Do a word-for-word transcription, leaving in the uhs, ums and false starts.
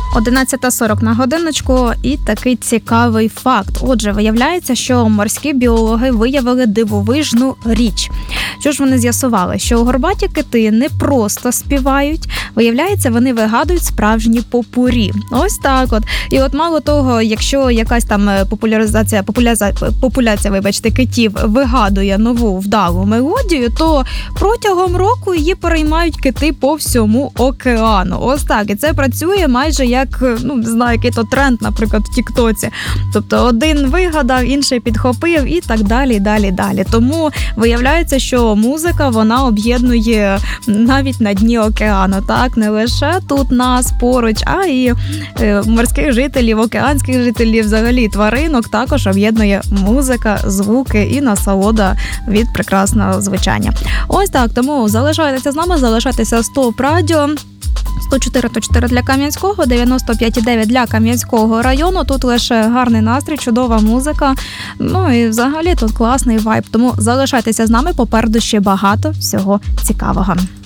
одинадцята сорок на годиночку, і такий цікавий факт. Отже, виявляється, що морські біологи виявили дивовижну річ. Що ж вони з'ясували? Що горбаті кити не просто співають, виявляється, вони вигадують справжні попурі. Ось так от. І от мало того, якщо якась там популяризація, популяція, популяція, вибачте, китів вигадує нову вдалу мелодію, то протягом року її переймають кити по всьому океану. Ось так. І це працює майже як, ну, не знаю, який то тренд, наприклад, в Тіктоці. Тобто один вигадав, інший підхопив і так далі, далі, далі. Тому виявляється, що музика, вона об'єднує навіть на дні океану. Так, не лише тут нас поруч, а і морських жителів, океанських жителів, взагалі тваринок також об'єднує музика, звуки і насолода від прекрасного звучання. Ось так, тому залишайтеся з нами, залишайтеся з ТОП Радіо. сто чотири точка чотири для Кам'янського, дев'яносто п'ять і дев'ять для Кам'янського району. Тут лише гарний настрій, чудова музика. Ну і взагалі тут класний вайб. Тому залишайтеся з нами, попереду ще багато всього цікавого.